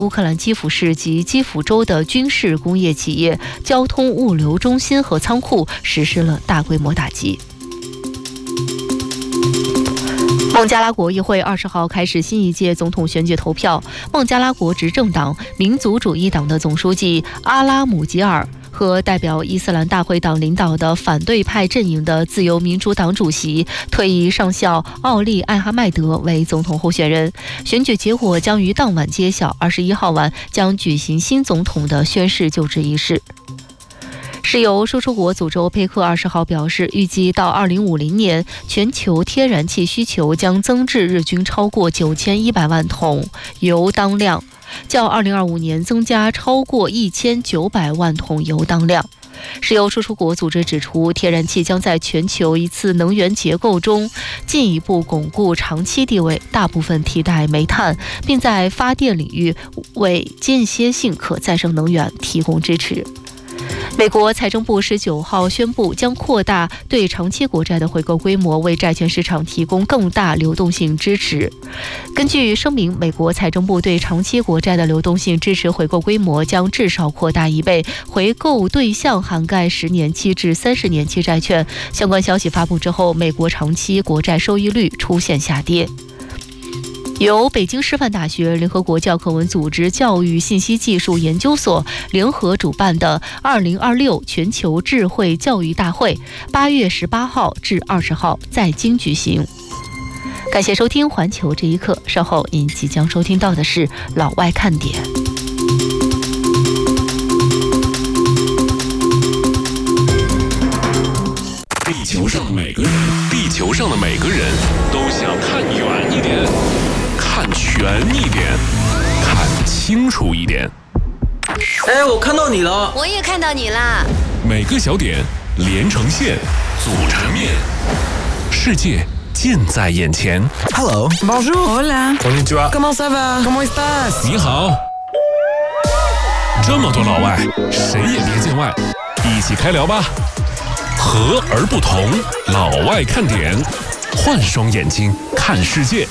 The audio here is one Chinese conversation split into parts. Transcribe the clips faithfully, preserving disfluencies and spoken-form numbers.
乌克兰基辅市及基辅州的军事工业企业、交通物流中心和仓库实施了大规模打击。孟加拉国议会二十号开始新一届总统选举投票，孟加拉国执政党民族主义党的总书记阿拉姆吉尔和代表伊斯兰大会党领导的反对派阵营的自由民主党主席退役上校奥利艾哈迈德为总统候选人。选举结果将于当晚揭晓，二十一号晚将举行新总统的宣誓就职仪式。石油输出国组织欧佩克二十号表示，预计到二零五零年，全球天然气需求将增至日均超过九千一百万桶油当量，较二零二五年增加超过一千九百万桶油当量。石油输出国组织指出，天然气将在全球一次能源结构中进一步巩固长期地位，大部分替代煤炭，并在发电领域为间歇性可再生能源提供支持。美国财政部十九号宣布，将扩大对长期国债的回购规模，为债券市场提供更大流动性支持。根据声明，美国财政部对长期国债的流动性支持回购规模将至少扩大一倍，回购对象涵盖十年期至三十年期债券。相关消息发布之后，美国长期国债收益率出现下跌。由北京师范大学、联合国教科文组织教育信息技术研究所联合主办的二零二六全球智慧教育大会，八月十八号至二十号在京举行。感谢收听环球这一刻，稍后您即将收听到的是老外看点。 地球上每个人，地球上的每个人都想看远一点，看全一点，看清楚一点。 哎，我看到你了， 我也看到你啦。 每个小点连成线，组成面，世界近在眼前。 Hello Bonjour Hola Konnichiwa Comment ça va Comment estás 你好。这么多老外，谁也别见外，一起开聊吧。和而不同，老外看点，换双眼睛看世界。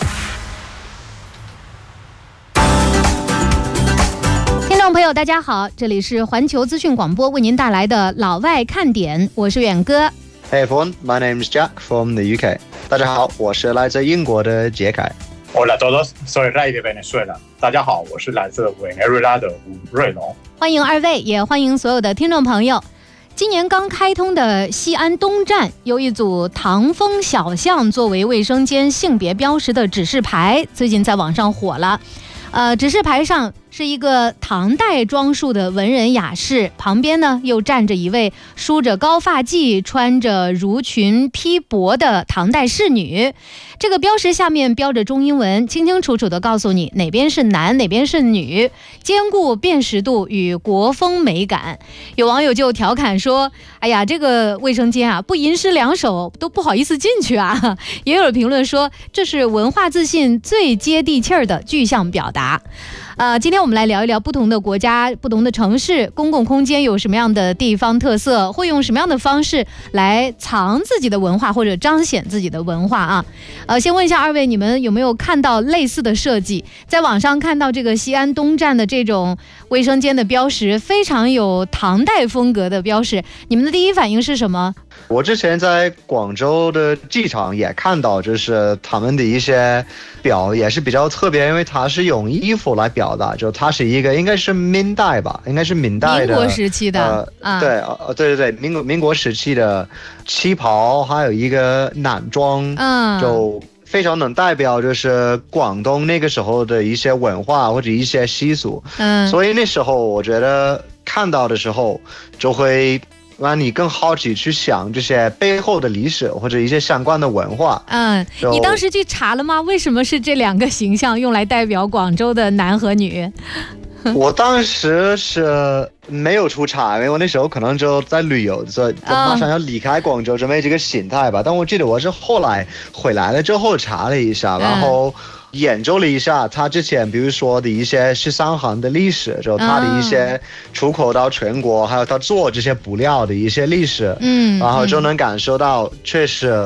听众朋友大家好，这里是环球资讯广播为您带来的老外看点，我是远哥。 Hey everyone, my name is Jack from the U K. 大家好，我是来自英国的杰凯。 Hola a todos, soy Ray de Venezuela. 大家好，我是来自委内瑞拉的吴瑞龙。 欢迎二位，也欢迎所有的听众朋友。今年刚开通的西安东站有一组唐风小巷作为卫生间性别标识的指示牌，最近在网上火了。呃，指示牌上是一个唐代装束的文人雅士，旁边呢又站着一位梳着高发髻、穿着襦裙披帛的唐代侍女。这个标识下面标着中英文，清清楚楚地告诉你哪边是男，哪边是女，兼顾辨识度与国风美感。有网友就调侃说：“哎呀，这个卫生间啊，不吟诗两首都不好意思进去啊。”也有评论说，这是文化自信最接地气儿的具象表达。呃，今天我们来聊一聊不同的国家、不同的城市，公共空间有什么样的地方特色，会用什么样的方式来藏自己的文化或者彰显自己的文化啊？呃，先问一下二位，你们有没有看到类似的设计？在网上看到这个西安东站的这种卫生间的标识，非常有唐代风格的标识，你们的第一反应是什么？ 我之前在广州的机场也看到，就是他们的一些表也是比较特别，因为它是用衣服来表达，就它是一个应该是明代吧，应该是明代的民国时期的， 呃啊、 对，呃，对对对，民国民国时期的旗袍，还有一个男装， 嗯， 就非常能代表就是广东那个时候的一些文化或者一些习俗， 嗯， 所以那时候我觉得看到的时候就会让你更好奇去想这些背后的历史或者一些相关的文化。 嗯，你当时去查了吗？为什么是这两个形象用来代表广州的男和女？ 我当时是没有出差，因为我那时候可能就在旅游，所以就马上要离开广州，准备这个心态吧。但我记得我是后来回来了之后查了一下，然后研究了一下他之前比如说的一些十三行的历史，就他的一些出口到全国，还有他做这些布料的一些历史，嗯，然后就能感受到确实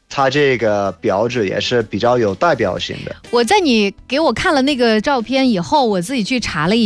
它这个标志也是比较有代表性的。 我在你给我看了那个照片以后，我自己去查了一